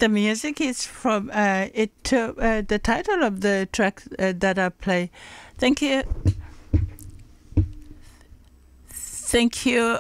The music is from the title of the track that I play. Thank you. Thank you,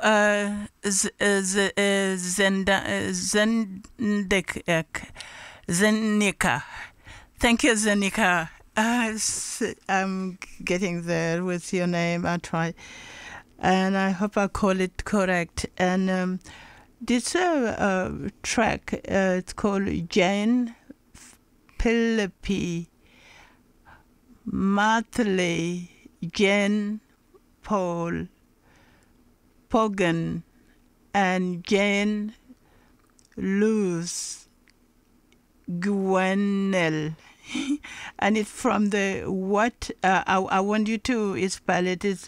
Zenika. Thank you, Zenika. I'm getting there with your name. I'll try. And I hope I call it correct. And this track, it's called Jane Philippi Martley, Jane Paul Pogan, and Jane Luz Gwenel. And it's from the what I want you to spell it is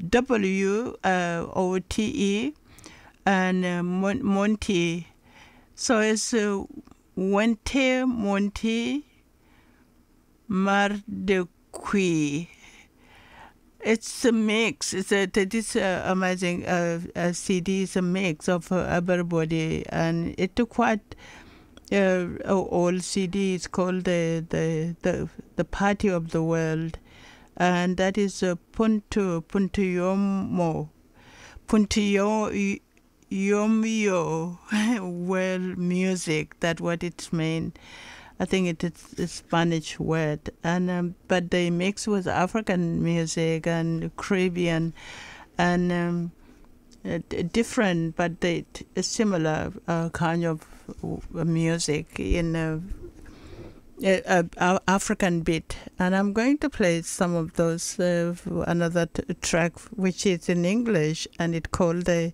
WOTE and Monty. So it's Wente Monty Mardequi. It's a mix. This amazing CD is a mix of everybody, and it took quite old CD. It's called the Party of the World, and that is Puntuyomo world music. That's what it's mean. I think it's a Spanish word, and but they mix with African music and Caribbean, and different, but they similar kind of music in African beat. And I'm going to play some of those. Another track which is in English, and it's called the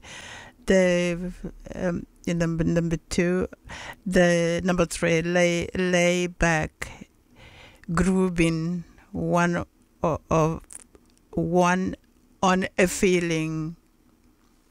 number 2, the number 3, lay back, grooving, one on a feeling.